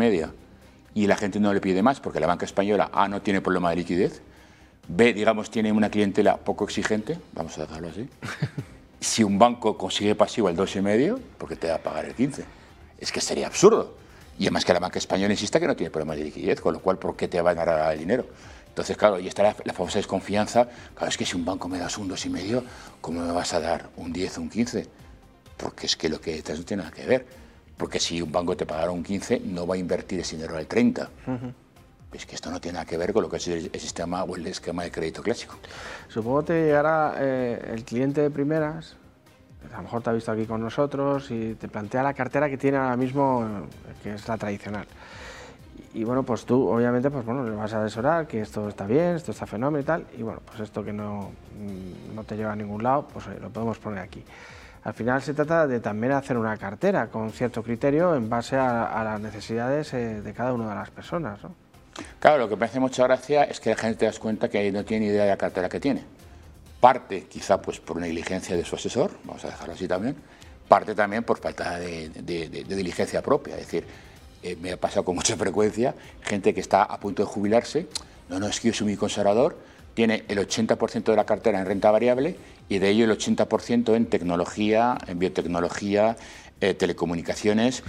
media y la gente no le pide más porque la banca española, A, no tiene problema de liquidez, B, digamos, tiene una clientela poco exigente, vamos a dejarlo así. Si un banco consigue pasivo el 2,5, ¿por qué te va a pagar el 15? Es que sería absurdo. Y además que la banca española insista que no tiene problema de liquidez, con lo cual, ¿por qué te van a dar el dinero? Entonces, claro, y está la famosa desconfianza. Claro, es que si un banco me das un 2,5, ¿cómo me vas a dar un 10 o un 15? Porque es que lo que detrás no tiene nada que ver. Porque si un banco te pagara un 15, no va a invertir ese dinero al 30. Es que esto no tiene nada que ver con lo que es el sistema o el esquema de crédito clásico. Supongo que te llegará el cliente de primeras, a lo mejor te ha visto aquí con nosotros y te plantea la cartera que tiene ahora mismo, que es la tradicional. Y bueno, pues tú obviamente pues bueno, le vas a asesorar que esto está bien, esto está fenómeno y tal, y bueno, pues esto que no te lleva a ningún lado, pues lo podemos poner aquí. Al final se trata de también hacer una cartera con cierto criterio en base a las necesidades de cada una de las personas, ¿no? Claro, lo que me hace mucha gracia es que la gente te das cuenta que no tiene ni idea de la cartera que tiene. Parte quizá pues por negligencia de su asesor, vamos a dejarlo así también, parte también por falta de diligencia propia. Es decir, me ha pasado con mucha frecuencia gente que está a punto de jubilarse, no, es que yo soy muy conservador, tiene el 80% de la cartera en renta variable y de ello el 80% en tecnología, en biotecnología, telecomunicaciones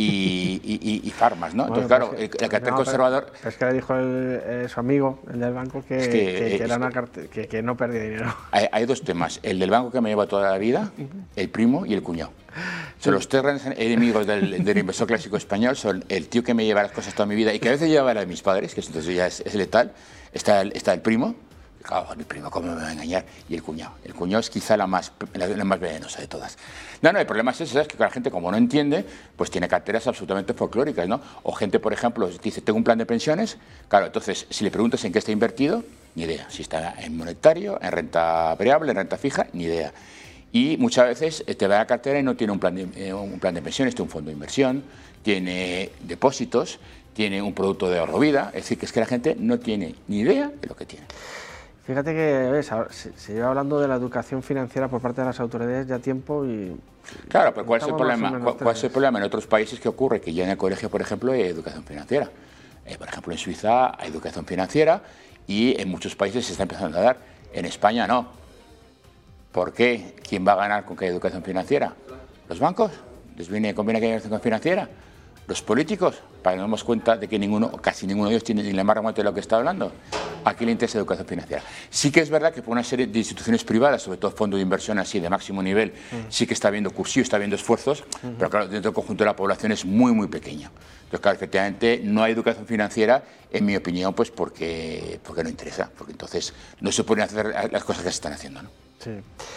y farmas, ¿no? Bueno, entonces, claro, pues, el cartel conservador... Es que le dijo su amigo, el del banco, que era una que no perdía dinero. Hay dos temas, el del banco que me lleva toda la vida, el primo y el cuñado. Son los tres grandes enemigos del inversor clásico español, son el tío que me lleva las cosas toda mi vida y que a veces lleva la de mis padres, que entonces ya es letal, está el primo. Claro, mi primo, ¿cómo me va a engañar? Y el cuñado. El cuñado es quizá la más venenosa de todas. No, el problema es ese, es que la gente, como no entiende, pues tiene carteras absolutamente folclóricas, ¿no? O gente, por ejemplo, dice, tengo un plan de pensiones, claro, entonces, si le preguntas en qué está invertido, ni idea. Si está en monetario, en renta variable, en renta fija, ni idea. Y muchas veces te va a la cartera y no tiene un plan de pensiones, tiene un fondo de inversión, tiene depósitos, tiene un producto de ahorro vida, es decir, que es que la gente no tiene ni idea de lo que tiene. Fíjate que ¿ves? Se lleva hablando de la educación financiera por parte de las autoridades ya tiempo y... Claro, pero ¿cuál es el problema? ¿Cuál es el problema en otros países que ocurre? Que ya en el colegio, por ejemplo, hay educación financiera. Por ejemplo, en Suiza hay educación financiera y en muchos países se está empezando a dar. En España no. ¿Por qué? ¿Quién va a ganar con que hay educación financiera? ¿Los bancos? ¿Les conviene que haya educación financiera? ¿Los políticos? Para que nos demos cuenta de que casi ninguno de ellos tiene ni la más remota de lo que está hablando. ¿A quién le interesa educación financiera? Sí que es verdad que por una serie de instituciones privadas, sobre todo fondos de inversión así de máximo nivel, sí que está habiendo cursillo, está habiendo esfuerzos, pero claro, dentro del conjunto de la población es muy, muy pequeño. Entonces, claro, efectivamente no hay educación financiera, en mi opinión, pues porque no interesa, porque entonces no se pueden hacer las cosas que se están haciendo, ¿no? Sí.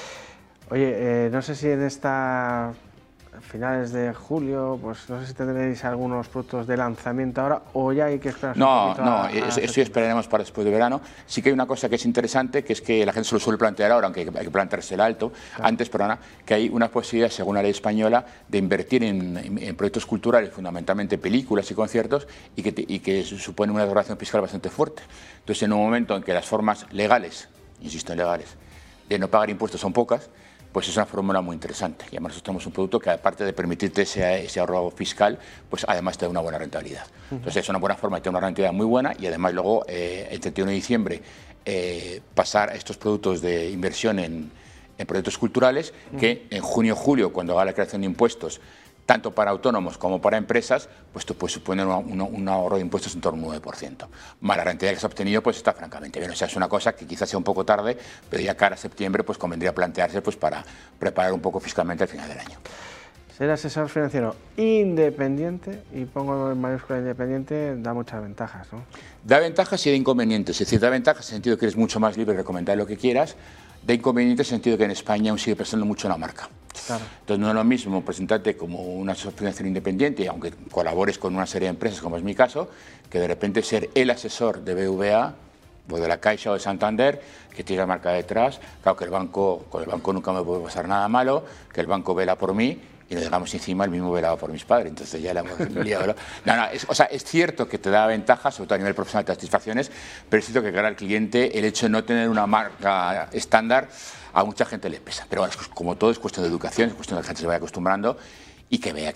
Oye, no sé si en esta... finales de julio, pues no sé si tendréis algunos productos de lanzamiento ahora o ya hay que esperar un poquito. Eso esperaremos para después de verano. Sí que hay una cosa que es interesante, que es que la gente se lo suele plantear ahora, aunque hay que plantearse el alto, claro. Que hay una posibilidad, según la ley española, de invertir en proyectos culturales, fundamentalmente películas y conciertos, y que supone una regulación fiscal bastante fuerte. Entonces, en un momento en que las formas legales, insisto en legales, de no pagar impuestos son pocas, pues es una fórmula muy interesante. Y además nosotros tenemos un producto que, aparte de permitirte ese ahorro fiscal, pues además te da una buena rentabilidad. Entonces es una buena forma de tener una rentabilidad muy buena y además luego, el 31 de diciembre, pasar a estos productos de inversión en proyectos culturales, que en junio o julio, cuando haga la creación de impuestos, tanto para autónomos como para empresas, pues esto puede suponer un ahorro de impuestos en torno al 9%. Más la rentabilidad que se ha obtenido, pues está francamente bien. O sea, es una cosa que quizás sea un poco tarde, pero ya cara a septiembre, pues convendría plantearse pues para preparar un poco fiscalmente al final del año. Ser asesor financiero independiente, y pongo en mayúscula independiente, da muchas ventajas, ¿no? Da ventajas y da inconvenientes. Es decir, da ventajas en el sentido que eres mucho más libre de recomendar lo que quieras. Da inconvenientes en el sentido que en España aún sigue pensando mucho en la marca. Claro. Entonces no es lo mismo presentarte como una asesor financiero independiente, aunque colabores con una serie de empresas, como es mi caso, que de repente ser el asesor de BVA, o de la Caixa o de Santander, que tiene la marca detrás. Claro que con el banco nunca me puede pasar nada malo, que el banco vela por mí, y nos dejamos encima el mismo velado por mis padres, entonces ya la hemos liado. Es cierto que te da ventajas, sobre todo a nivel profesional, de satisfacciones, pero es cierto que cara al cliente el hecho de no tener una marca estándar a mucha gente le pesa. Pero bueno, como todo es cuestión de educación, es cuestión de que la gente se vaya acostumbrando y que vea